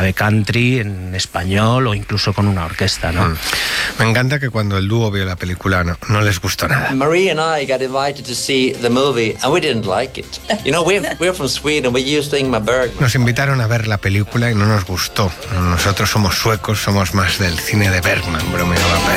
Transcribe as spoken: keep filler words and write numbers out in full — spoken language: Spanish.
clave country, en español o incluso con una orquesta, ¿no? Mm. Me encanta que cuando el dúo vio la película no, no les gustó nada. Marie and I got invited to see the movie and we didn't like it. You know, we're, we're from Sweden, we used to Ingmar Bergman. Nos invitaron a ver la película y no nos gustó. Nosotros somos suecos, somos más del cine de Bergman, bromeaba.